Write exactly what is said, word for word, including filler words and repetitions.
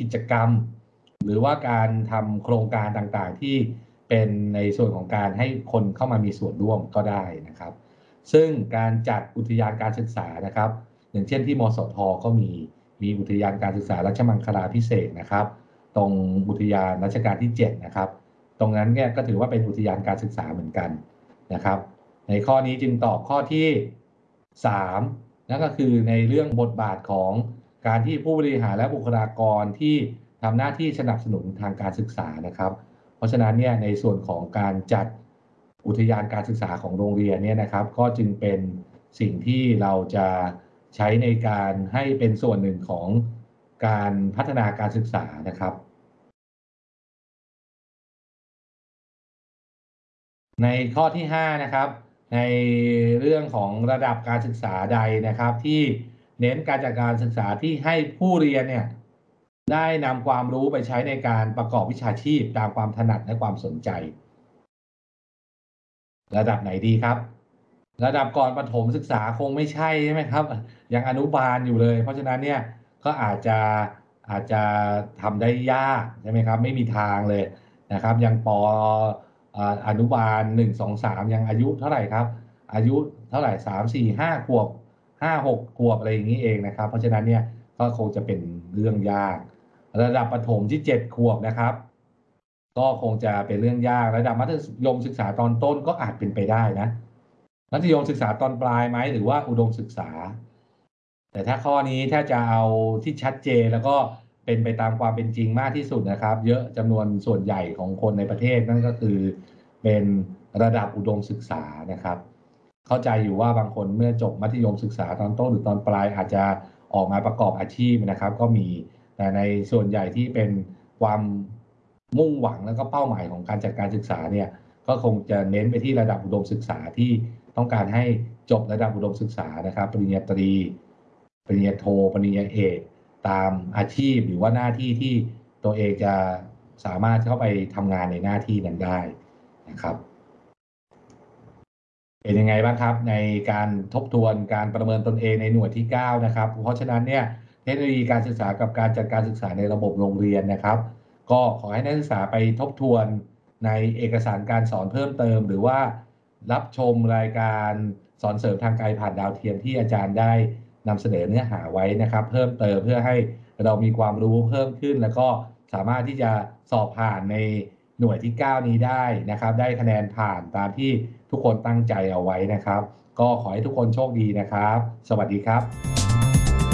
จกรรมหรือว่าการทำโครงการต่างๆที่เป็นในส่วนของการให้คนเข้ามามีส่วนร่วมก็ได้นะครับซึ่งการจัดอุทยานการศึกษานะครับอย่างเช่นที่มสทก็มีมีอุทยานการศึกษารัชมังคลาภิเษกนะครับตรงอุทยานรัชกาลที่เจ็ดนะครับตรงนั้นเนี่ยก็ถือว่าเป็นอุทยานการศึกษาเหมือนกันนะครับในข้อนี้จึงตอบข้อที่สามนั่นก็คือในเรื่องบทบาทของการที่ผู้บริหารและบุคลากรที่ทำหน้าที่สนับสนุนทางการศึกษานะครับเพราะฉะนั้นเนี่ยในส่วนของการจัดอุทยานการศึกษาของโรงเรียนเนี่ยนะครับก็จึงเป็นสิ่งที่เราจะใช้ในการให้เป็นส่วนหนึ่งของการพัฒนาการศึกษานะครับในข้อที่ห้านะครับในเรื่องของระดับการศึกษาใดนะครับที่เน้นการจัดการศึกษาที่ให้ผู้เรียนเนี่ยได้นำความรู้ไปใช้ในการประกอบวิชาชีพตามความถนัดและความสนใจระดับไหนดีครับระดับก่อนประถมศึกษาคงไม่ใช่ใช่ไหมครับยังอนุบาลอยู่เลยเพราะฉะนั้นเนี่ยก็อาจจะอาจจะทำได้ยากใช่ไหมครับไม่มีทางเลยนะครับยังปอนุบาลหนึ่งสองสามยังอายุเท่าไหร่ครับอายุเท่าไหร่สามสี่ห้าขวบห้าหกขวบอะไรอย่างนี้เองนะครับเพราะฉะนั้นเนี่ยก็คงจะเป็นเรื่องยากระดับประถมที่เจ็ดขวบนะครับก็คงจะเป็นเรื่องยากระดับมัธยมศึกษาตอนต้นก็อาจเป็นไปได้นะมัธยมศึกษาตอนปลายไหมหรือว่าอุดมศึกษาแต่ถ้าข้อนี้ถ้าจะเอาที่ชัดเจนแล้วก็เป็นไปตามความเป็นจริงมากที่สุดนะครับเยอะจำนวนส่วนใหญ่ของคนในประเทศนั่นก็คือเป็นระดับอุดมศึกษานะครับเข้าใจอยู่ว่าบางคนเมื่อจบมัธยมศึกษาตอนต้นหรือตอนปลายอาจจะออกมาประกอบอาชีพนะครับก็มีแต่ในส่วนใหญ่ที่เป็นความมุ่งหวังแล้วก็เป้าหมายของการจัดการศึกษาเนี่ยก็คงจะเน้นไปที่ระดับอุดมศึกษาที่ต้องการให้จบระดับอุดมศึกษานะครับปริญญาตรีปริญญาโทปริญญาเอกตามอาชีพหรือว่าหน้าที่ที่ตัวเองจะสามารถเข้าไปทำงานในหน้าที่นั้นได้นะครับเป็นยังไงบ้างครับในการทบทวนการประเมินตนเองในหน่วยที่เก้านะครับเพราะฉะนั้นเนี่ยเทคโนโลยีการศึกษากับการจัดการศึกษาในระบบโรงเรียนนะครับก็ขอให้นักศึกษาไปทบทวนในเอกสารการสอนเพิ่มเติมหรือว่ารับชมรายการสอนเสริมทางไกลผ่านดาวเทียมที่อาจารย์ได้นำเสนอเนื้อหาไว้นะครับเพิ่มเติมเพื่อให้เรามีความรู้เพิ่มขึ้นแล้วก็สามารถที่จะสอบผ่านในหน่วยที่เก้านี้ได้นะครับได้คะแนนผ่านตามที่ทุกคนตั้งใจเอาไว้นะครับก็ขอให้ทุกคนโชคดีนะครับสวัสดีครับ